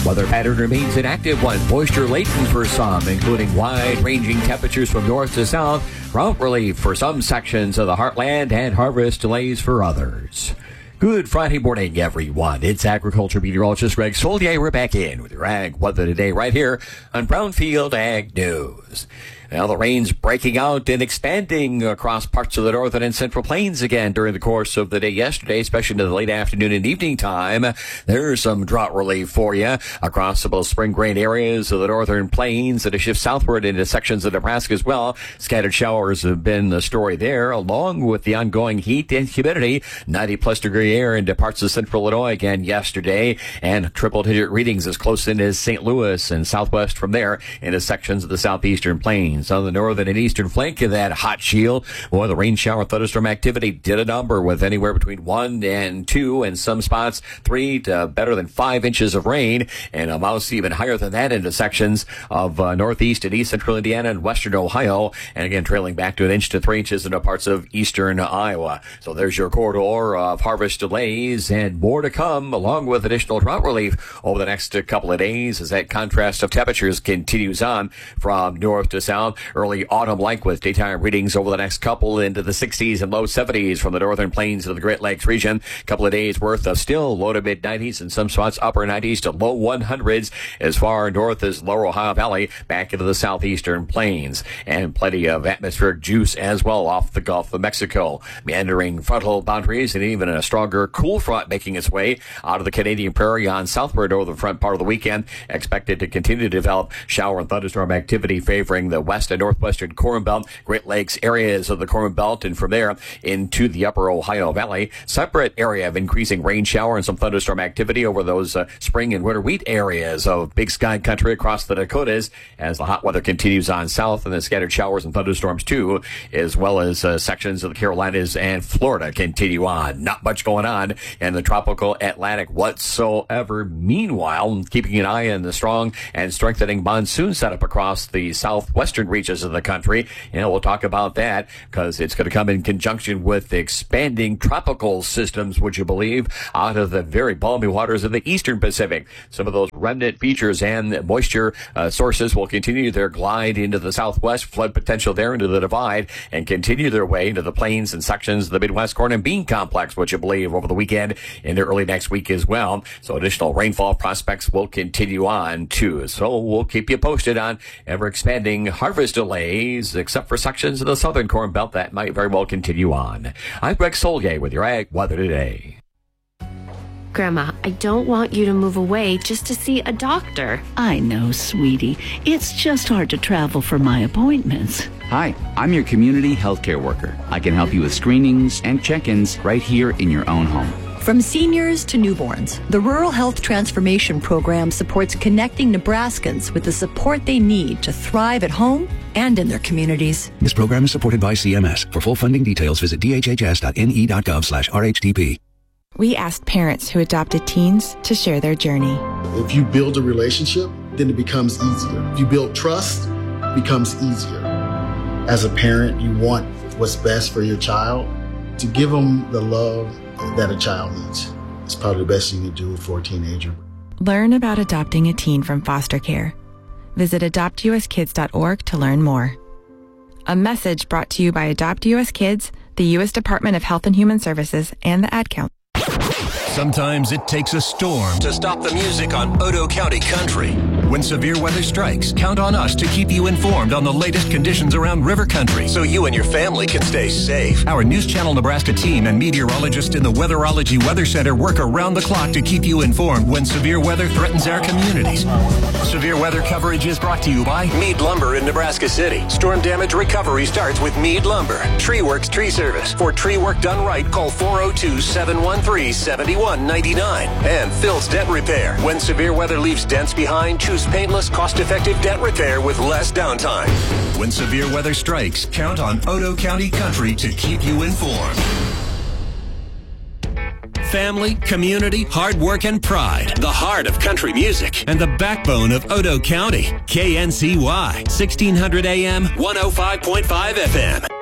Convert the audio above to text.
Weather pattern remains an active one. Moisture latent for some, including wide-ranging temperatures from north to south. Drought relief for some sections of the heartland and harvest delays for others. Good Friday morning, everyone. It's agriculture meteorologist Greg Solier. We're back in with your ag weather today right here on Brownfield Ag News. Now, the rain's breaking out and expanding across parts of the northern and central plains again during the course of the day yesterday, especially into the late afternoon and evening time. There's some drought relief for you across both spring grain areas of the northern plains and a shift southward into sections of Nebraska as well. Scattered showers have been the story there, along with the ongoing heat and humidity. 90-plus degree air into parts of central Illinois again yesterday, and triple-digit readings as close in as St. Louis and southwest from there into sections of the southeastern plains. On the northern and eastern flank of that hot shield, boy, the rain shower thunderstorm activity did a number with anywhere between 1 and 2 and some spots 3 to better than 5 inches of rain, and amounts even higher than that into sections of northeast and east central Indiana and western Ohio, and again trailing back to 1 inch to 3 inches into parts of eastern Iowa. So there's your corridor of harvest delays and more to come, along with additional drought relief over the next couple of days as that contrast of temperatures continues on from north to south. Early autumn-like with daytime readings over the next couple into the 60s and low 70s from the northern plains of the Great Lakes region. A couple of days worth of still low to mid 90s and some spots upper 90s to low 100s as far north as lower Ohio Valley back into the southeastern plains. And plenty of atmospheric juice as well off the Gulf of Mexico. Meandering frontal boundaries and even a stronger cool front making its way out of the Canadian prairie on southward over the front part of the weekend. Expected to continue to develop shower and thunderstorm activity favoring the west and northwestern Corn Belt, Great Lakes areas of the Corn Belt, and from there into the upper Ohio Valley. Separate area of increasing rain shower and some thunderstorm activity over those spring and winter wheat areas of Big Sky country across the Dakotas as the hot weather continues on south, and the scattered showers and thunderstorms too, as well as sections of the Carolinas and Florida continue on. Not much going on in the tropical Atlantic whatsoever. Meanwhile, keeping an eye on the strong and strengthening monsoon setup across the southwestern reaches of the country, and we'll talk about that because it's going to come in conjunction with expanding tropical systems, would you believe, out of the very balmy waters of the eastern Pacific. Some of those remnant features and moisture sources will continue their glide into the southwest, flood potential there into the divide, and continue their way into the plains and sections of the Midwest corn and bean complex, would you believe, over the weekend into early next week as well. So additional rainfall prospects will continue on too. So we'll keep you posted on ever expanding harvest delays, except for sections of the southern Corn Belt that might very well continue on. I'm Greg Solier with your Ag Weather Today. Grandma, I don't want you to move away just to see a doctor. I know, sweetie. It's just hard to travel for my appointments. Hi, I'm your community healthcare worker. I can help you with screenings and check-ins right here in your own home. From seniors to newborns, the Rural Health Transformation Program supports connecting Nebraskans with the support they need to thrive at home and in their communities. This program is supported by CMS. For full funding details, visit dhhs.ne.gov/RHTP. We asked parents who adopted teens to share their journey. If you build a relationship, then it becomes easier. If you build trust, it becomes easier. As a parent, you want what's best for your child. To give them the love that a child needs. It's probably the best you can do for a teenager. Learn about adopting a teen from foster care. Visit adoptuskids.org to learn more. A message brought to you by Adopt US Kids, the U.S. Department of Health and Human Services, and the Ad Council. Sometimes it takes a storm to stop the music on Odo County Country. When severe weather strikes, count on us to keep you informed on the latest conditions around River Country so you and your family can stay safe. Our News Channel Nebraska team and meteorologists in the Weatherology Weather Center work around the clock to keep you informed when severe weather threatens our communities. Severe weather coverage is brought to you by Mead Lumber in Nebraska City. Storm damage recovery starts with Mead Lumber. Tree Works Tree Service. For tree work done right, call 402-713-7199. And Phil's Debt Repair. When severe weather leaves dents behind, choose painless, cost-effective debt repair with less downtime. When severe weather strikes, count on Odo County Country to keep you informed. Family, community, hard work, and pride. The heart of country music and the backbone of Odo County. KNCY, 1600 AM, 105.5 FM.